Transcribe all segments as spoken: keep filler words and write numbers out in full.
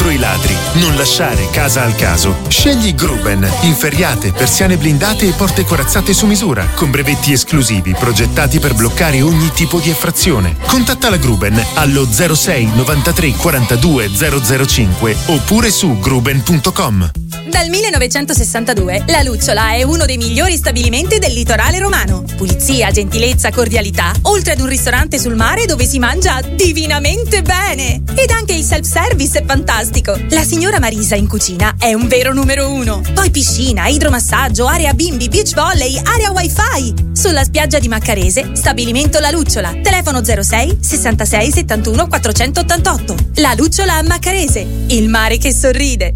contro i ladri. Non lasciare casa al caso. Scegli Gruben. Inferriate, persiane blindate e porte corazzate su misura, con brevetti esclusivi progettati per bloccare ogni tipo di effrazione. Contatta la Gruben allo zero sei novantatré quarantadue zero zero cinque oppure su gruben punto com. Dal millenovecentosessantadue La Lucciola è uno dei migliori stabilimenti del litorale romano. Pulizia, gentilezza, cordialità, oltre ad un ristorante sul mare dove si mangia divinamente bene. Ed anche il self-service è fantastico. La signora Marisa in cucina è un vero numero uno. Poi piscina, idromassaggio, area bimbi, beach volley, area wifi. Sulla spiaggia di Maccarese, stabilimento La Lucciola. Telefono zero sei sessantasei settantuno quattrocentottantotto. La Lucciola a Maccarese. Il mare che sorride.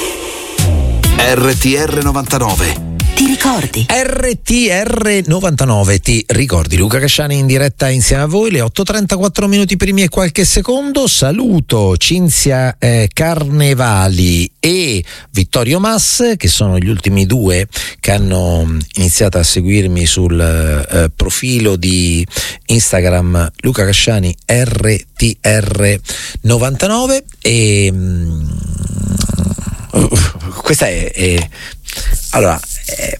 R T R novantanove. Ti ricordi? R T R novantanove, ti ricordi? Luca Casciani in diretta insieme a voi, le otto e trentaquattro minuti primi e qualche secondo. Saluto Cinzia eh, Carnevali e Vittorio Mass, che sono gli ultimi due che hanno iniziato a seguirmi sul eh, profilo di Instagram Luca Casciani R T R novantanove. E mh, questa è, è allora eh,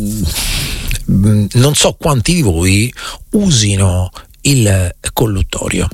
non so quanti di voi usino il colluttorio,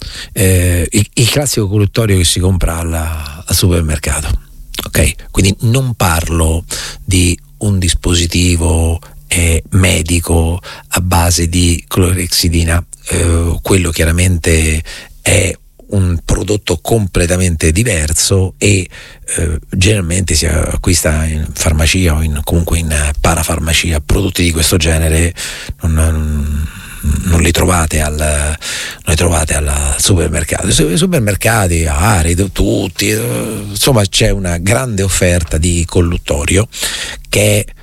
eh, il, il classico colluttorio che si compra alla, al supermercato, ok? Quindi non parlo di un dispositivo eh, medico a base di clorexidina, eh, quello chiaramente è un prodotto completamente diverso e eh, generalmente si acquista in farmacia o in, comunque in parafarmacia. Prodotti di questo genere non, non, non li trovate al non li trovate al supermercato. I supermercati aridi tutti, eh, insomma c'è una grande offerta di colluttorio che è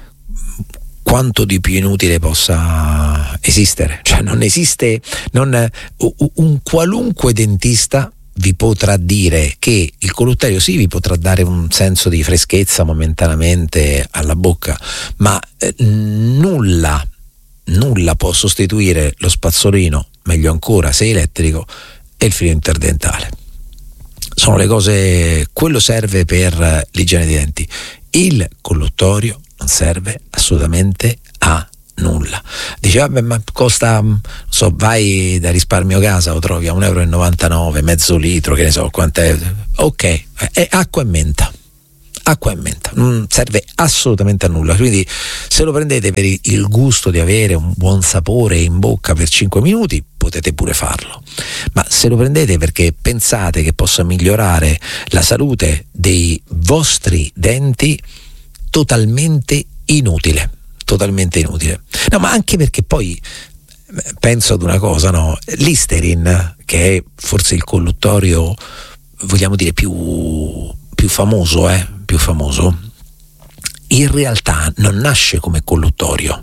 quanto di più inutile possa esistere. Cioè non esiste, non, un qualunque dentista vi potrà dire che il colluttorio sì vi potrà dare un senso di freschezza momentaneamente alla bocca, ma eh, nulla nulla può sostituire lo spazzolino, meglio ancora se elettrico, e il filo interdentale. Sono le cose, quello serve per l'igiene dei denti. Il colluttorio non serve assolutamente a nulla. Dice vabbè, ma costa, non so, vai da Risparmio Casa, lo trovi a un euro e novantanove, mezzo litro, che ne so quant'è. Ok, è acqua e menta. Acqua e menta, non serve assolutamente a nulla. Quindi se lo prendete per il gusto di avere un buon sapore in bocca per cinque minuti, potete pure farlo, ma se lo prendete perché pensate che possa migliorare la salute dei vostri denti, totalmente inutile, totalmente inutile. No, ma anche perché poi penso ad una cosa, no? Listerin, che è forse il colluttorio, vogliamo dire, più, più famoso, eh? più famoso, in realtà non nasce come colluttorio.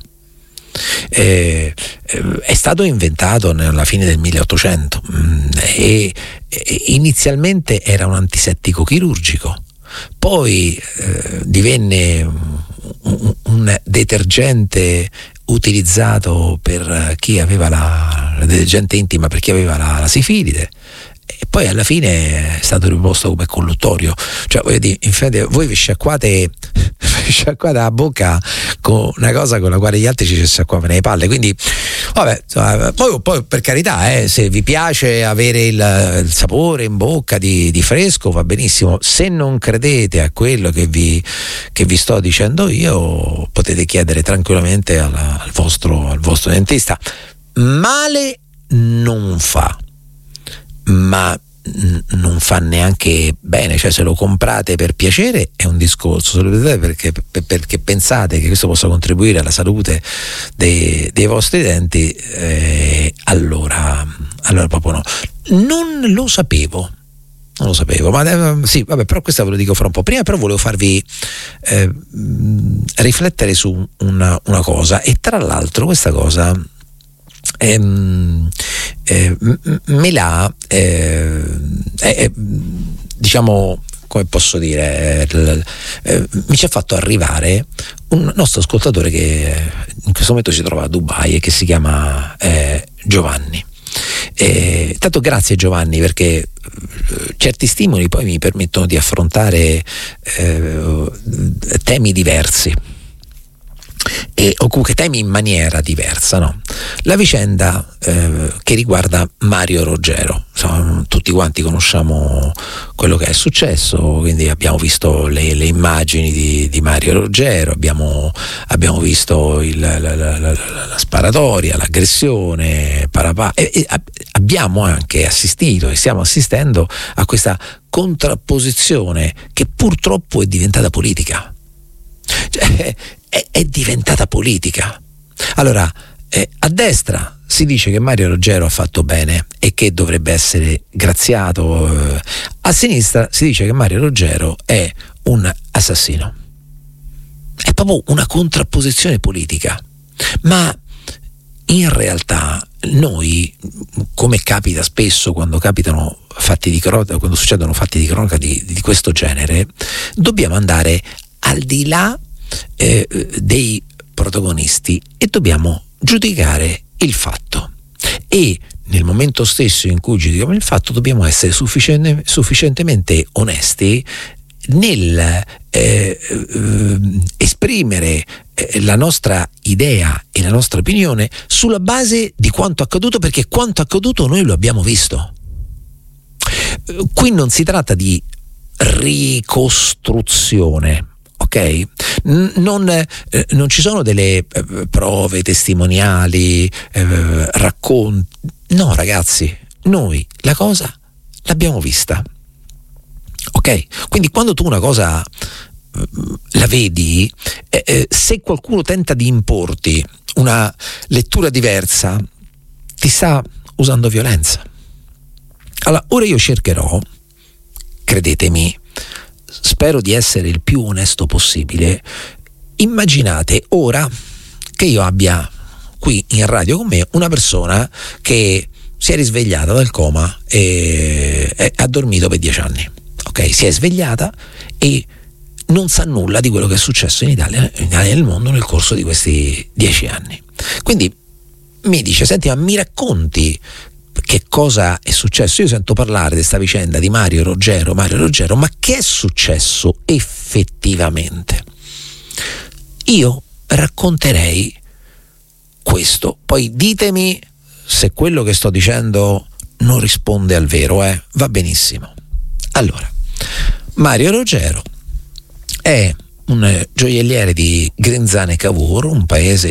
Eh, è stato inventato nella fine del milleottocento mh, e, e inizialmente era un antisettico chirurgico, poi eh, divenne un, un detergente utilizzato per chi aveva la, la detergente intima per chi aveva la, la sifilide, e poi alla fine è stato riposto come colluttorio. Cioè, voglio dire, in fede, voi vi sciacquate vi sciacquate la bocca con una cosa con la quale gli altri ci sciacquavano le palle. Quindi vabbè, poi, poi per carità, eh, se vi piace avere il, il sapore in bocca di, di fresco, va benissimo. Se non credete a quello che vi, che vi sto dicendo io, potete chiedere tranquillamente al, al vostro al vostro dentista. Male non fa, ma non fa neanche bene. Cioè, se lo comprate per piacere è un discorso, se lo vedete perché, perché pensate che questo possa contribuire alla salute dei, dei vostri denti, eh, allora allora proprio no. Non lo sapevo non lo sapevo ma eh, sì, vabbè, però questa ve lo dico fra un po'. Prima però volevo farvi eh, riflettere su una, una cosa, e tra l'altro questa cosa Ehm, eh, me l'ha eh, eh, diciamo, come posso dire, eh, eh, mi ci ha fatto arrivare un nostro ascoltatore che in questo momento si trova a Dubai e che si chiama eh, Giovanni. Eh, tanto grazie Giovanni, perché certi stimoli poi mi permettono di affrontare eh, temi diversi e o comunque temi in maniera diversa, no? La vicenda eh, che riguarda Mario Roggero, insomma, tutti quanti conosciamo quello che è successo, quindi abbiamo visto le, le immagini di, di Mario Roggero, abbiamo, abbiamo visto il, la, la, la, la, la sparatoria, l'aggressione, parapà, e, e abbiamo anche assistito e stiamo assistendo a questa contrapposizione che purtroppo è diventata politica. Cioè, è, è diventata politica. Allora, eh, a destra si dice che Mario Roggero ha fatto bene e che dovrebbe essere graziato, eh, a sinistra si dice che Mario Roggero è un assassino. È proprio una contrapposizione politica, ma in realtà noi, come capita spesso quando capitano fatti di cronaca, quando succedono fatti di cronaca di, di questo genere, dobbiamo andare al di là eh, dei protagonisti e dobbiamo giudicare il fatto, e nel momento stesso in cui giudichiamo il fatto dobbiamo essere sufficiente, sufficientemente onesti nel eh, eh, esprimere eh, la nostra idea e la nostra opinione sulla base di quanto accaduto, perché quanto accaduto noi lo abbiamo visto. Qui non si tratta di ricostruzione, ok? Non, eh, non ci sono delle eh, prove testimoniali, eh, racconti. No, ragazzi, noi la cosa l'abbiamo vista. Ok? Quindi quando tu una cosa eh, la vedi, eh, eh, se qualcuno tenta di importi una lettura diversa, ti sta usando violenza. Allora, ora io cercherò, credetemi, spero di essere il più onesto possibile. Immaginate ora che io abbia qui in radio con me una persona che si è risvegliata dal coma e, e ha dormito per dieci anni. Ok, si è svegliata e non sa nulla di quello che è successo in Italia, in Italia e nel mondo nel corso di questi dieci anni. Quindi mi dice: senti, ma mi racconti che cosa è successo? Io sento parlare di questa vicenda di Mario Roggero, Mario Roggero, ma che è successo effettivamente? Io racconterei questo, poi ditemi se quello che sto dicendo non risponde al vero, eh? Va benissimo. Allora, Mario Roggero è un gioielliere di Grinzane Cavour, un paese